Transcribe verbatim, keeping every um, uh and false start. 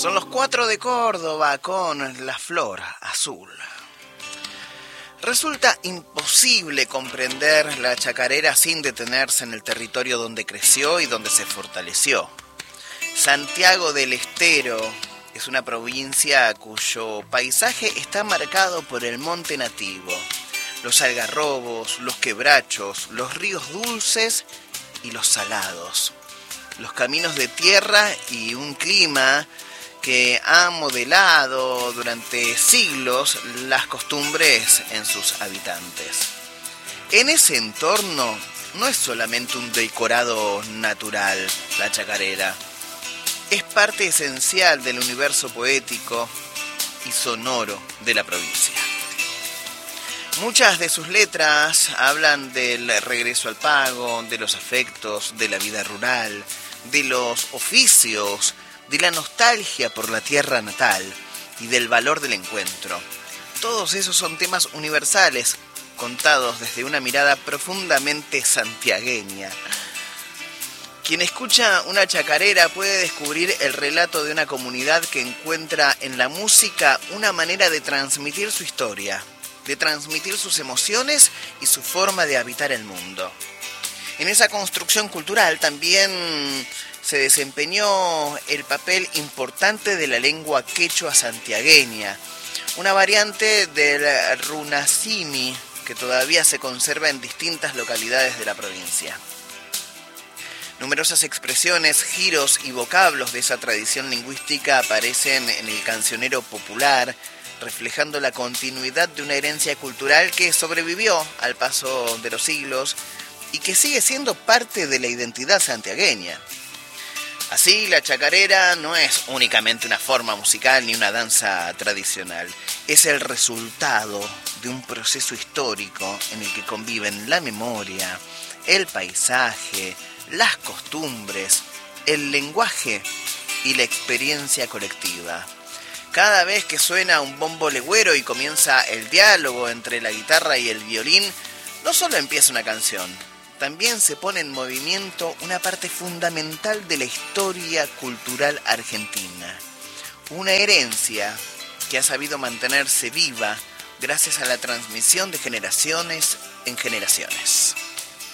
Son los cuatro de Córdoba con La Flor Azul. Resulta imposible comprender la chacarera sin detenerse en el territorio donde creció y donde se fortaleció. Santiago del Estero es una provincia cuyo paisaje está marcado por el monte nativo, los algarrobos, los quebrachos, los ríos dulces y los salados, los caminos de tierra y un clima que ha modelado durante siglos las costumbres en sus habitantes. En ese entorno no es solamente un decorado natural la chacarera, es parte esencial del universo poético y sonoro de la provincia. Muchas de sus letras hablan del regreso al pago, de los afectos, de la vida rural, de los oficios, de la nostalgia por la tierra natal y del valor del encuentro. Todos esos son temas universales, contados desde una mirada profundamente santiagueña. Quien escucha una chacarera puede descubrir el relato de una comunidad que encuentra en la música una manera de transmitir su historia, de transmitir sus emociones y su forma de habitar el mundo. En esa construcción cultural también se desempeñó el papel importante de la lengua quechua santiagueña, una variante del runasimi que todavía se conserva en distintas localidades de la provincia. Numerosas expresiones, giros y vocablos de esa tradición lingüística aparecen en el cancionero popular, reflejando la continuidad de una herencia cultural que sobrevivió al paso de los siglos y que sigue siendo parte de la identidad santiagueña. Así, la chacarera no es únicamente una forma musical ni una danza tradicional, es el resultado de un proceso histórico en el que conviven la memoria, el paisaje, las costumbres, el lenguaje y la experiencia colectiva. Cada vez que suena un bombo legüero y comienza el diálogo entre la guitarra y el violín, no solo empieza una canción, también se pone en movimiento una parte fundamental de la historia cultural argentina. Una herencia que ha sabido mantenerse viva gracias a la transmisión de generaciones en generaciones.